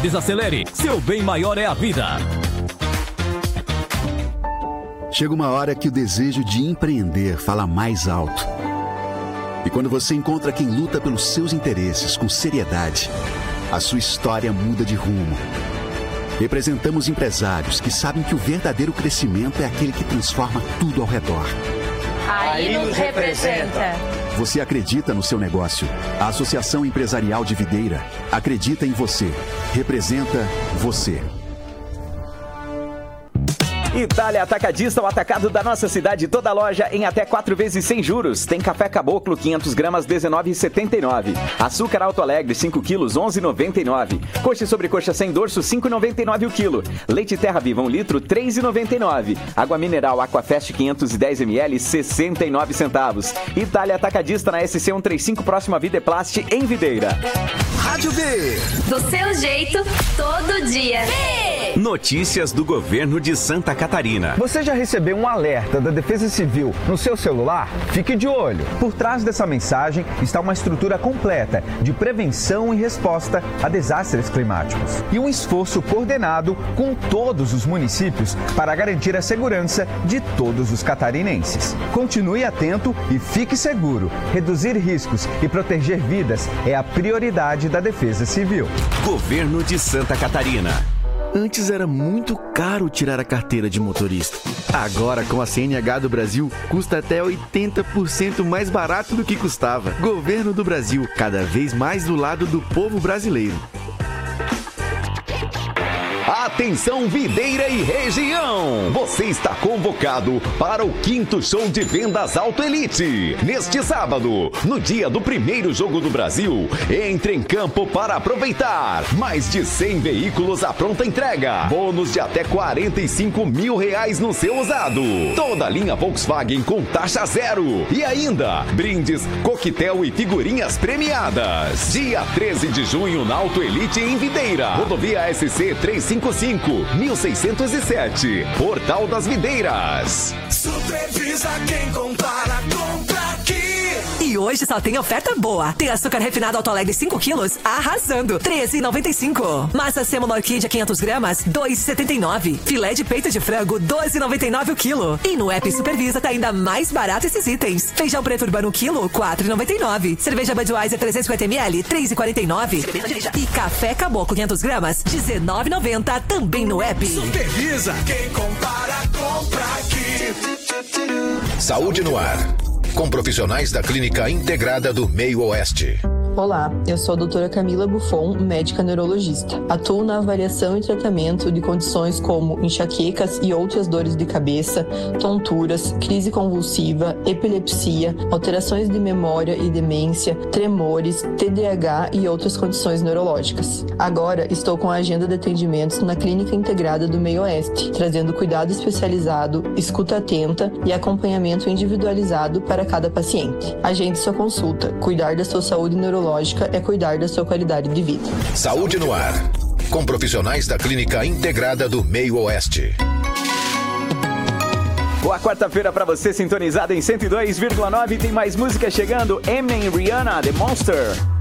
desacelere. Seu bem maior é a vida. Chega uma hora que o desejo de empreender fala mais alto. E quando você encontra quem luta pelos seus interesses com seriedade, a sua história muda de rumo. Representamos empresários que sabem que o verdadeiro crescimento é aquele que transforma tudo ao redor. Aí nos representa. Você acredita no seu negócio. A Associação Empresarial de Videira acredita em você. Representa você. Itália Atacadista, o atacado da nossa cidade, toda loja em até 4 vezes sem juros. Tem café Caboclo 500 gramas, R$19,79. Açúcar Alto Alegre 5 quilos, R$11,99. Coxa e sobrecoxa sem dorso, R$5,99 o quilo. Leite Terra Viva 1 litro, R$3,99. Água mineral Aquafest 510 ml, 69 centavos. Itália Atacadista na SC 135, próxima Videplast, em Videira. Rádio V. Do seu jeito, todo dia. Notícias do governo de Santa Catarina. Você já recebeu um alerta da Defesa Civil no seu celular? Fique de olho. Por trás dessa mensagem está uma estrutura completa de prevenção e resposta a desastres climáticos. E um esforço coordenado com todos os municípios para garantir a segurança de todos os catarinenses. Continue atento e fique seguro. Reduzir riscos e proteger vidas é a prioridade da Defesa Civil. Governo de Santa Catarina. Antes era muito caro tirar a carteira de motorista. Agora, com a CNH do Brasil, custa até 80% mais barato do que custava. Governo do Brasil, cada vez mais do lado do povo brasileiro. Atenção Videira e região! Você está convocado para o 5º show de vendas Auto Elite. Neste sábado, no dia do primeiro jogo do Brasil, entre em campo para aproveitar. Mais de 100 veículos à pronta entrega. Bônus de até R$45 mil no seu usado. Toda a linha Volkswagen com taxa zero. E ainda, brindes, coquetel e figurinhas premiadas. Dia 13 de junho na Auto Elite em Videira. Rodovia SC 355, 1607. Portal das Videiras. Supervisa quem compara, compra aqui. E hoje só tem oferta boa. Tem açúcar refinado Alto Alegre 5 quilos, arrasando, R$13,95. Massa sêmola orquídea 500 gramas, R$2,79. Filé de peito de frango, R$12,99 o quilo. E no app Supervisa tá ainda mais barato esses itens. Feijão preto urbano quilo, R$4,99. Cerveja Budweiser 350 ml, R$3,49. E café Caboclo 500 gramas, R$19,90, também no app. Supervisa quem compara, compra aqui. Saúde no ar. Com profissionais da Clínica Integrada do Meio Oeste. Olá, eu sou a doutora Camila Buffon, médica neurologista. Atuo na avaliação e tratamento de condições como enxaquecas e outras dores de cabeça, tonturas, crise convulsiva, epilepsia, alterações de memória e demência, tremores, TDAH e outras condições neurológicas. Agora estou com a agenda de atendimentos na Clínica Integrada do Meio Oeste, trazendo cuidado especializado, escuta atenta e acompanhamento individualizado para cada paciente. Agende sua consulta. Cuidar da sua saúde neurológica é cuidar da sua qualidade de vida. Saúde no ar. Com profissionais da Clínica Integrada do Meio Oeste. Boa quarta-feira pra você, sintonizado em 102,9. Tem mais música chegando. Eminem e Rihanna, The Monster.